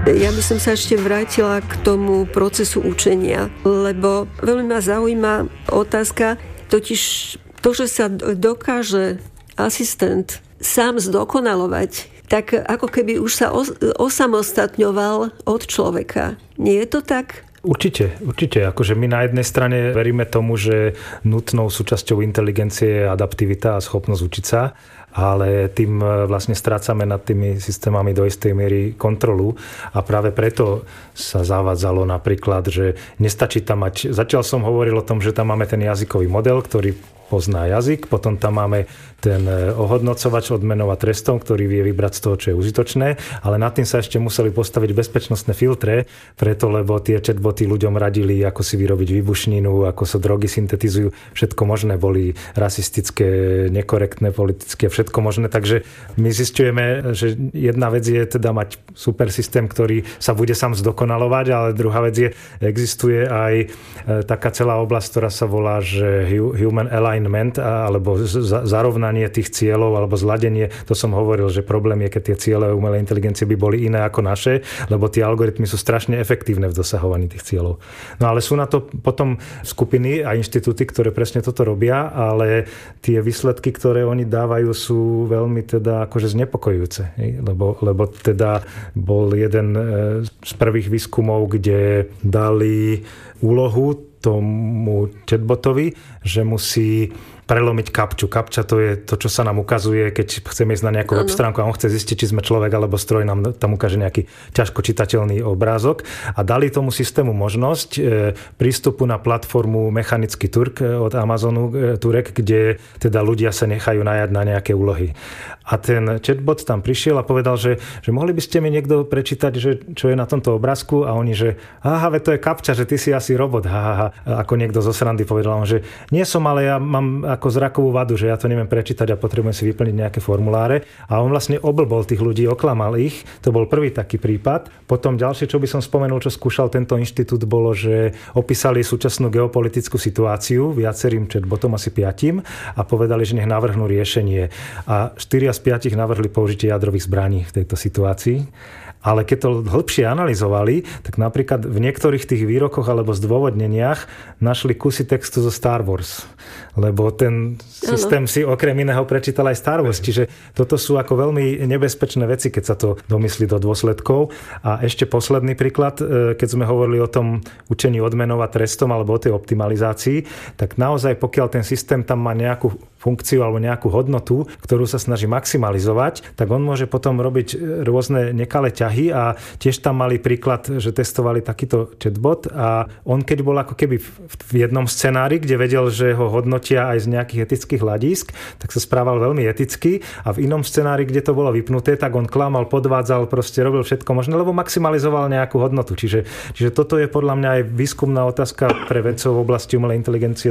Ja by som sa ešte vrátila k tomu procesu učenia, lebo veľmi ma zaujíma otázka, totiž to, že sa dokáže asistent sám zdokonalovať, tak ako keby už sa osamostatňoval od človeka. Nie je to tak? Určite. Akože my na jednej strane veríme tomu, že nutnou súčasťou inteligencie je adaptivita a schopnosť učiť sa, ale tým vlastne strácame nad tými systémami do istej miery kontrolu a práve preto sa zavádzalo napríklad, že nestačí tam mať, zatiaľ som hovoril o tom, že tam máme ten jazykový model, ktorý pozná jazyk, potom tam máme ten ohodnocovač odmenov a trestov, ktorý vie vybrať z toho, čo je užitočné, ale nad tým sa ešte museli postaviť bezpečnostné filtre, preto lebo tie chatboty ľuďom radili, ako si vyrobiť výbušninu, ako sa drogy syntetizujú, všetko možné, boli rasistické, nekorektné, politické, všetko možné, takže my zisťujeme, že jedna vec je teda mať super systém, ktorý sa bude sám zdokonalovať, ale druhá vec je, existuje aj taká celá oblasť, ktorá sa volá, že human alignment, alebo zarovnanie tých cieľov, alebo zladenie. To som hovoril, že problém je, keď tie ciele umelej inteligencie by boli iné ako naše, lebo tie algoritmy sú strašne efektívne v dosahovaní tých cieľov. No ale sú na to potom skupiny a inštitúty, ktoré presne toto robia, ale tie výsledky, ktoré oni dávajú, sú veľmi teda akože znepokojujúce. Lebo teda bol jeden z prvých výskumov, kde dali úlohu tomu chatbotovi, že musí prelomiť kapču. Kapča to je to, čo sa nám ukazuje, keď chceme ísť na nejakú web stránku a on chce zistiť, či sme človek alebo stroj, nám tam ukáže nejaký ťažko čitateľný obrázok. A dali tomu systému možnosť prístupu na platformu Mechanický Turk od Amazonu Turek, kde teda ľudia sa nechajú najať na nejaké úlohy. A ten chatbot tam prišiel a povedal, že mohli by ste mi niekto prečítať, že čo je na tomto obrázku, a oni, že to je kapča, že ty si asi robot, ako niekto zo srandy povedal, že nie som, ale ja mám ako zrakovú vadu, že ja to neviem prečítať a potrebujem si vyplniť nejaké formuláre. A on vlastne oblbol tých ľudí, oklamal ich. To bol prvý taký prípad. Potom ďalšie, čo by som spomenul, čo skúšal tento inštitút, bolo, že opísali súčasnú geopolitickú situáciu viacerým chatbotom, asi 5, a povedali, že nech navrhnú riešenie. A 4 z 5 navrhli použitie jadrových zbraní v tejto situácii. Ale keď to hĺbšie analyzovali, tak napríklad v niektorých tých výrokoch alebo zdôvodneniach našli kusy textu zo Star Wars. Lebo ten systém si okrem iného prečítal aj Star Wars. Čiže toto sú ako veľmi nebezpečné veci, keď sa to domyslí do dôsledkov. A ešte posledný príklad, keď sme hovorili o tom učení odmenov a trestom alebo o tej optimalizácii, tak naozaj pokiaľ ten systém tam má nejakú funkciu alebo nejakú hodnotu, ktorú sa snaží maximalizovať, tak on môže potom robiť rôzne nekalé ťahy a tiež tam mali príklad, že testovali takýto chatbot a on keď bol ako keby v jednom scenári, kde vedel, že ho hodnotia aj z nejakých etických hľadísk, tak sa správal veľmi eticky a v inom scenári, kde to bolo vypnuté, tak on klamal, podvádzal, proste robil všetko možné, lebo maximalizoval nejakú hodnotu. Čiže toto je podľa mňa aj výskumná otázka pre vedcov v oblasti umelej inteligencie